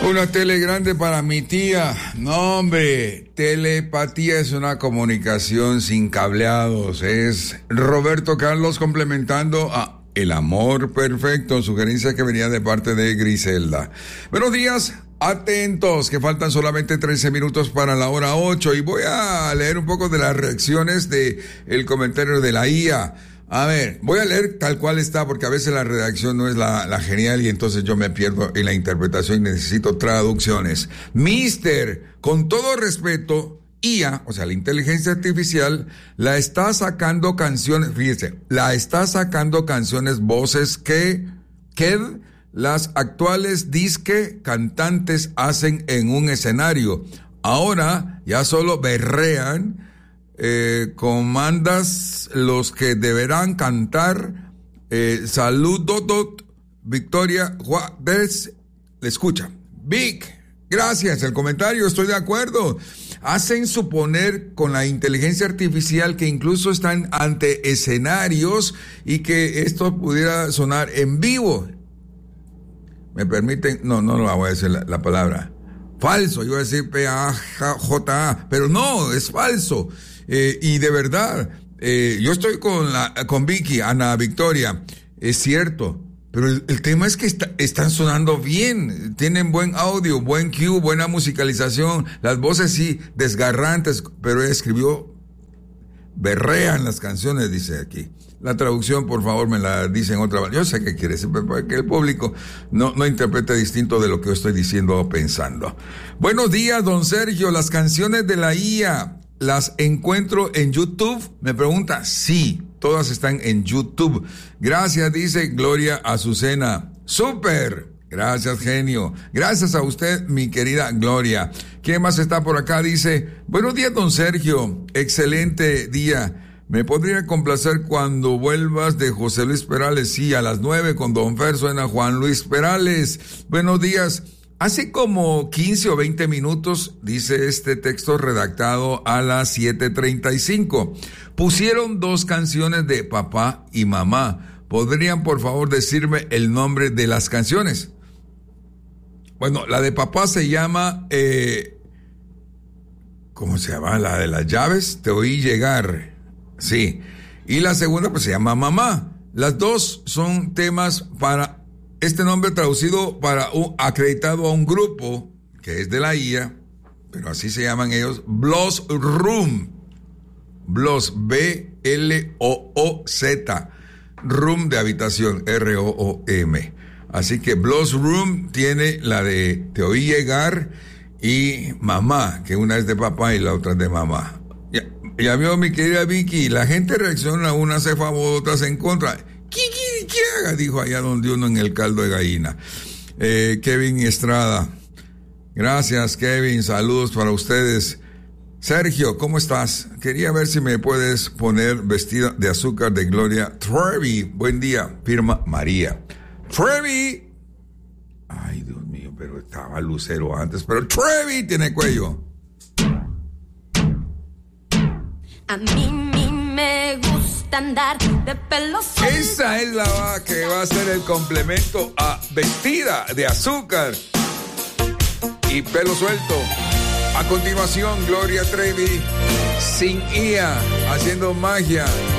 Una tele grande para mi tía. No, hombre, telepatía es una comunicación sin cableados. Es Roberto Carlos complementando a El Amor Perfecto, sugerencia que venía de parte de Griselda. Buenos días, atentos, que faltan solamente 13 minutos para la hora 8 y voy a leer un poco de las reacciones de el comentario de la IA. A ver, voy a leer tal cual está porque a veces la redacción no es la genial y entonces yo me pierdo en la interpretación y necesito traducciones. Con todo respeto, IA, o sea, la inteligencia artificial, la está sacando canciones, fíjese, voces que las actuales disque cantantes hacen en un escenario. Ahora ya solo berrean, comandas los que deberán cantar. Saludos, Victoria Juárez, le escucha. Vic, gracias, el comentario, estoy de acuerdo. Hacen suponer con la inteligencia artificial que incluso están ante escenarios y que esto pudiera sonar en vivo. ¿Me permiten? No la voy a decir la palabra. Falso, yo voy a decir P-A-J-A, pero no, es falso. Y de verdad, yo estoy con Vicky, Ana Victoria, es cierto, pero el tema es que están sonando bien, tienen buen audio, buen cue, buena musicalización, las voces sí, desgarrantes, pero ella escribió, berrean las canciones, dice aquí. La traducción, por favor, me la dicen otra vez. Yo sé qué quiere decir, pero para que el público no interprete distinto de lo que yo estoy diciendo o pensando. Buenos días, don Sergio, las canciones de la IA, ¿las encuentro en YouTube? Me pregunta. Sí, todas están en YouTube. Gracias, dice Gloria Azucena. ¡Súper! Gracias, genio. Gracias a usted, mi querida Gloria. ¿Quién más está por acá? Dice, buenos días, don Sergio. Excelente día. ¿Me podría complacer cuando vuelvas de José Luis Perales? Sí, a las 9 con don Fer suena Juan Luis Perales. Buenos días. Hace como 15 o 20 minutos, dice este texto redactado a las 7:35. Pusieron 2 canciones de papá y mamá. ¿Podrían, por favor, decirme el nombre de las canciones? Bueno, la de papá se llama... ¿cómo se llama? La de las llaves. Te oí llegar. Sí. Y la segunda, pues se llama Mamá. Las dos son temas para... Este nombre traducido acreditado a un grupo que es de la IA, pero así se llaman ellos, Bloss Room. Bloss, B-L-O-O-Z. Room de habitación, R-O-O-M. Así que Bloss Room tiene la de Te oí llegar y Mamá, que una es de papá y la otra es de mamá. Ya vio mi querida Vicky, la gente reacciona, una hace favor, otras en contra. ¿Qué haga? Dijo allá donde uno en el caldo de gallina. Kevin Estrada. Gracias, Kevin. Saludos para ustedes. Sergio, ¿cómo estás? Quería ver si me puedes poner Vestida de Azúcar de Gloria Trevi. Buen día, firma María. Trevi. Ay, Dios mío, pero estaba Lucero antes. Pero Trevi tiene cuello. A mí me gusta andar de pelo suelto. Esa es la que va a ser el complemento a Vestida de Azúcar y Pelo Suelto. A continuación, Gloria Trevi, sin IA, haciendo magia.